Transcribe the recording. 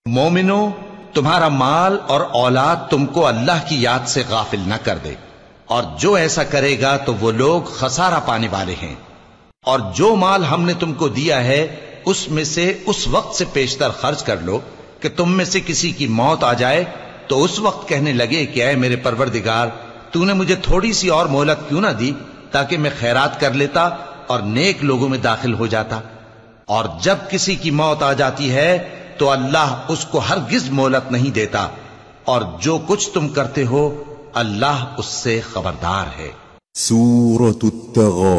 मोमिनो, तुम्हारा माल और औलाद तुमको अल्लाह की याद से गाफिल न कर दे, और जो ऐसा करेगा तो वो लोग खसारा पाने वाले हैं। और जो माल हमने तुमको दिया है उसमें से उस वक्त से पेशतर खर्च कर लो कि तुम में से किसी की मौत आ जाए तो उस वक्त कहने लगे कि ऐ मेरे परवरदिगार, तूने मुझे थोड़ी सी और मोहलत क्यों ना दी ताकि मैं खैरात कर लेता और नेक लोगों में दाखिल हो जाता। और जब किसी की मौत आ जाती है तो अल्लाह उसको हरगिज मोहलत नहीं देता, और जो कुछ तुम करते हो अल्लाह उससे खबरदार है। सूरत अत्तगाबुन